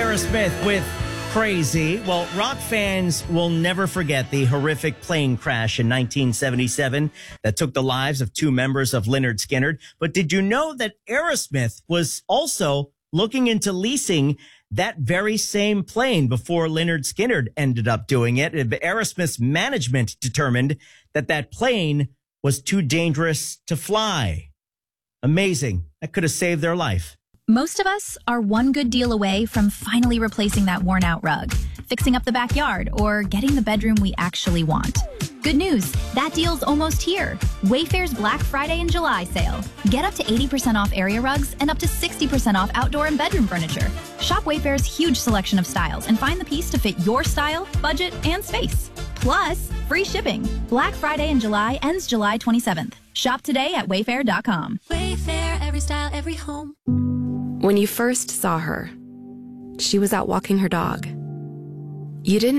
Aerosmith with Crazy. Well, rock fans will never forget the horrific plane crash in 1977 that took the lives of two members of Lynyrd Skynyrd. But did you know that Aerosmith was also looking into leasing that very same plane before Lynyrd Skynyrd ended up doing it? Aerosmith's management determined that that plane was too dangerous to fly. Amazing. That could have saved their life. Most of us are one good deal away from finally replacing that worn-out rug, fixing up the backyard, or getting the bedroom we actually want. Good news, that deal's almost here. Wayfair's Black Friday and July sale. Get up to 80% off area rugs and up to 60% off outdoor and bedroom furniture. Shop Wayfair's huge selection of styles and find the piece to fit your style, budget, and space. Plus, free shipping. Black Friday and July ends July 27th. Shop today at wayfair.com. Wayfair, every style, every home. When you first saw her, she was out walking her dog. You didn't